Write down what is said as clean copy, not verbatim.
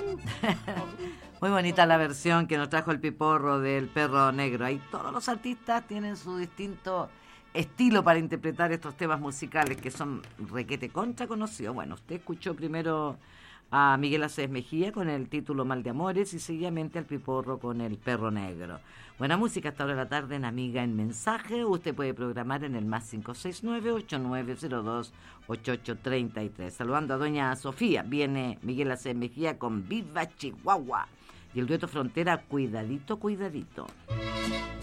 Muy bonita la versión que nos trajo el Piporro del Perro Negro. Ahí todos los artistas tienen su distinto estilo para interpretar estos temas musicales que son requete contra conocidos. Bueno, usted escuchó primero a Miguel Aceves Mejía con el título Mal de Amores y seguidamente al Piporro con el Perro Negro. Buena música hasta ahora de la tarde en Amiga en Mensaje. Usted puede programar en el más 569-8902-8833. Saludando a doña Sofía. Viene Miguel Aceves Mejía con Viva Chihuahua. Y el dueto Frontera, cuidadito, cuidadito.